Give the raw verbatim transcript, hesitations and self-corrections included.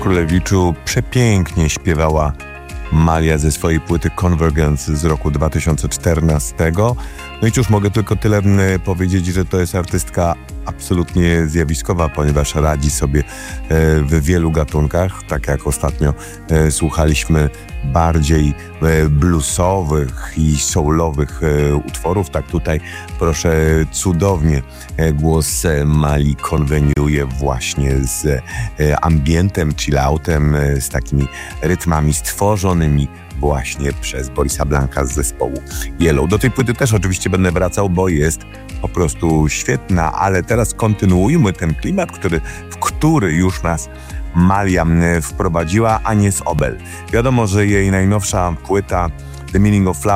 Królewiczu przepięknie śpiewała Malia ze swojej płyty Convergence z roku dwa tysiące czternastego. No i cóż, mogę tylko tyle powiedzieć, że to jest artystka absolutnie zjawiskowa, ponieważ radzi sobie w wielu gatunkach, tak jak ostatnio słuchaliśmy bardziej bluesowych i soulowych utworów, tak tutaj proszę cudownie głos Mali konweniuje właśnie z ambientem, chilloutem, z takimi rytmami stworzonymi właśnie przez Borisa Blanka z zespołu Yellow. Do tej płyty też oczywiście będę wracał, bo jest po prostu świetna, ale teraz kontynuujmy ten klimat, który, w który już nas Malia wprowadziła, Agnes Obel. Wiadomo, że jej najnowsza płyta The Meaning of Love